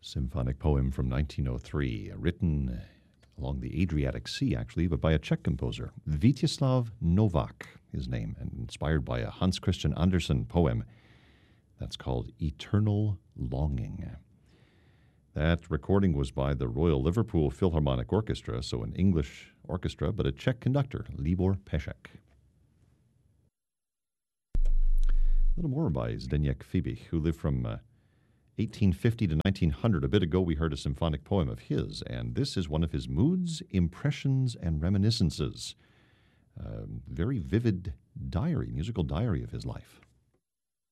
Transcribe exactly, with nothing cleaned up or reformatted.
Symphonic poem from nineteen oh three, written along the Adriatic Sea, actually, but by a Czech composer, Vítězslav Novák, his name, and inspired by a Hans Christian Andersen poem that's called Eternal Longing. That recording was by the Royal Liverpool Philharmonic Orchestra, so an English orchestra, but a Czech conductor, Libor Pešek. A little more by Zdeněk Fibich, who lived from uh, eighteen fifty to nineteen hundred. A bit ago, we heard a symphonic poem of his, and this is one of his moods, impressions, and reminiscences. A very vivid diary, musical diary of his life.